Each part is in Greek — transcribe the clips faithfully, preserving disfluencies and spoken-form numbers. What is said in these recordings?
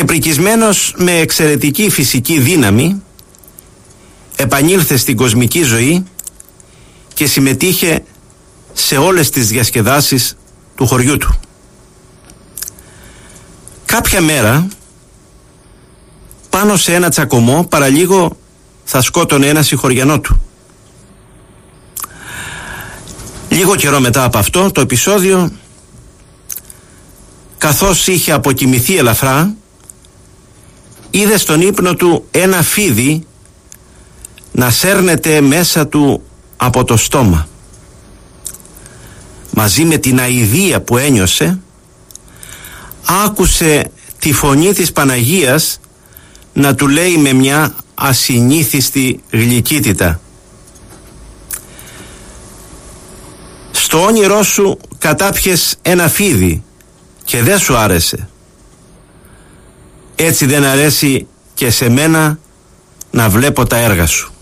και πρικισμένος με εξαιρετική φυσική δύναμη επανήλθε στην κοσμική ζωή και συμμετείχε σε όλες τις διασκεδάσεις του χωριού του. Κάποια μέρα πάνω σε ένα τσακωμό παραλίγο θα σκότωνε ένα συγχωριανό του. Λίγο καιρό μετά από αυτό το επεισόδιο, καθώς είχε αποκοιμηθεί ελαφρά, είδε στον ύπνο του ένα φίδι να σέρνεται μέσα του από το στόμα. Μαζί με την αηδία που ένιωσε, άκουσε τη φωνή της Παναγίας να του λέει με μια ασυνήθιστη γλυκύτητα: «Στο όνειρό σου κατάπιες ένα φίδι και δεν σου άρεσε. Έτσι δεν αρέσει και σε μένα να βλέπω τα έργα σου».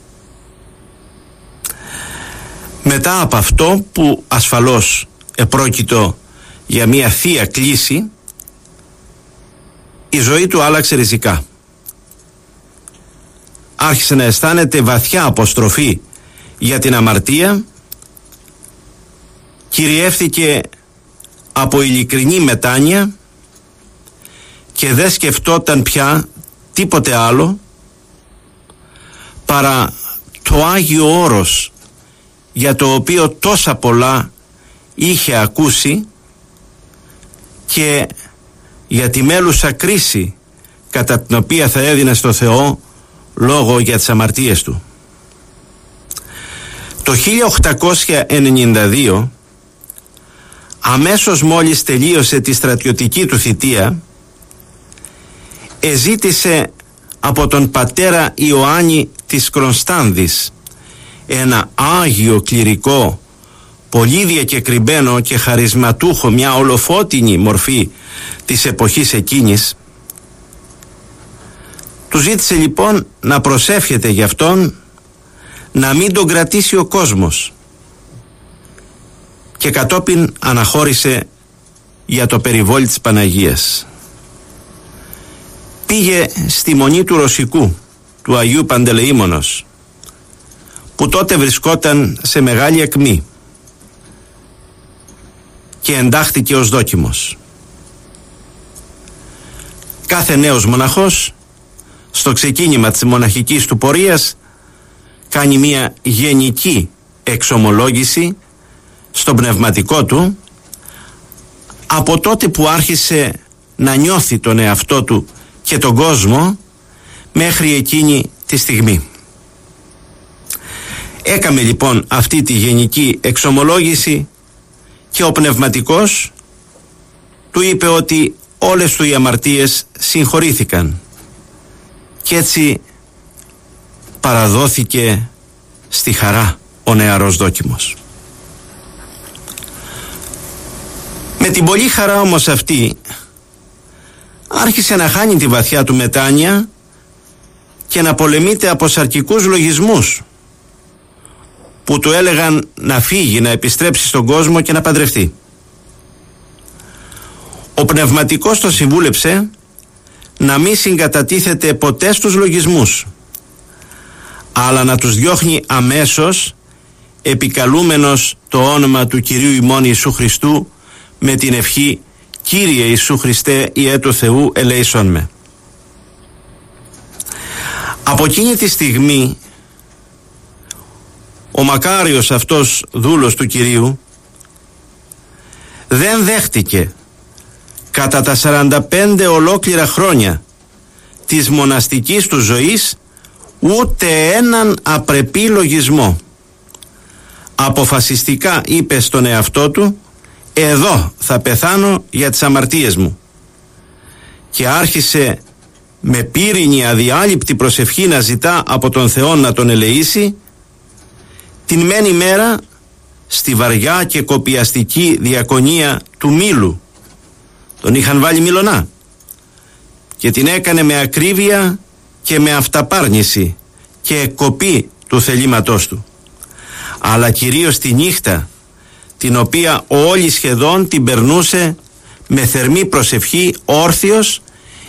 Μετά από αυτό, που ασφαλώς επρόκειτο για μια θεία κλίση, η ζωή του άλλαξε ριζικά. Άρχισε να αισθάνεται βαθιά αποστροφή για την αμαρτία, κυριεύθηκε από ειλικρινή μετάνοια και δεν σκεφτόταν πια τίποτε άλλο παρά το Άγιο Όρος για το οποίο τόσα πολλά είχε ακούσει και για τη μέλουσα κρίση κατά την οποία θα έδινε στο Θεό λόγο για τις αμαρτίες του. Το χίλια οκτακόσια ενενήντα δύο, αμέσως μόλις τελείωσε τη στρατιωτική του θητεία, εζήτησε από τον πατέρα Ιωάννη της Κρονστάνδης, ένα άγιο κληρικό, πολύ διακεκριμένο και χαρισματούχο, μια ολοφώτινη μορφή της εποχής εκείνης. Του ζήτησε λοιπόν να προσεύχεται γι' αυτόν, να μην τον κρατήσει ο κόσμος, και κατόπιν αναχώρησε για το περιβόλι της Παναγίας. Πήγε στη Μονή του Ρωσικού, του Αγίου Παντελεήμονος, που τότε βρισκόταν σε μεγάλη ακμή, και εντάχθηκε ως δόκιμος. Κάθε νέος μοναχός στο ξεκίνημα της μοναχικής του πορείας κάνει μια γενική εξομολόγηση στο πνευματικό του από τότε που άρχισε να νιώθει τον εαυτό του και τον κόσμο μέχρι εκείνη τη στιγμή. Έκαμε λοιπόν αυτή τη γενική εξομολόγηση και ο πνευματικός του είπε ότι όλες του οι αμαρτίες συγχωρήθηκαν, και έτσι παραδόθηκε στη χαρά ο νεαρός δόκιμος. Με την πολύ χαρά όμως αυτή άρχισε να χάνει τη βαθιά του μετάνοια και να πολεμείται από σαρκικούς λογισμούς που του έλεγαν να φύγει, να επιστρέψει στον κόσμο και να παντρευτεί. Ο πνευματικός το συμβούλεψε να μην συγκατατίθεται ποτέ στους λογισμούς, αλλά να τους διώχνει αμέσως, επικαλούμενος το όνομα του Κυρίου ημών Ιησού Χριστού με την ευχή: «Κύριε Ιησού Χριστέ, Υιέ του Θεού, ελέησόν με». Από εκείνη τη στιγμή ο μακάριος αυτός δούλος του Κυρίου δεν δέχτηκε κατά τα σαράντα πέντε ολόκληρα χρόνια της μοναστικής του ζωής ούτε έναν απρεπή λογισμό. Αποφασιστικά είπε στον εαυτό του: «Εδώ θα πεθάνω για τις αμαρτίες μου», και άρχισε με πύρινη αδιάλειπτη προσευχή να ζητά από τον Θεό να τον ελεήσει. Την μένη μέρα στη βαριά και κοπιαστική διακονία του Μήλου τον είχαν βάλει Μιλωνά και την έκανε με ακρίβεια και με αυταπάρνηση και κοπή του θελήματός του, αλλά κυρίως τη νύχτα, την οποία όλη σχεδόν την περνούσε με θερμή προσευχή, όρθιος